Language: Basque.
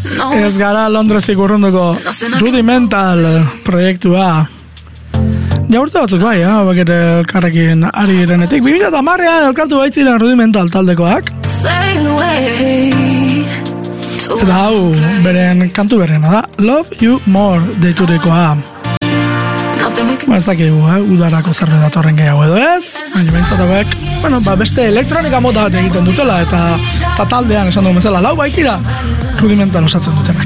Ez gara Londrestik urrunduko Rudimental proiektua. Ja urte batzuk bai, bakete elkarrekin ari girenetik. 2010an elkartu baitziren Rudimental taldekoak. Eta hau, beren kantu berrena da Love You More deiturikoa. Ez dakigu, udarako zerbait datorren gehiago edo ez. Baina bentsatauek, beste elektronika mota bat egiten dutela eta taldean esan dugu bezala, lau baitira Rudimental osatzen dutenak.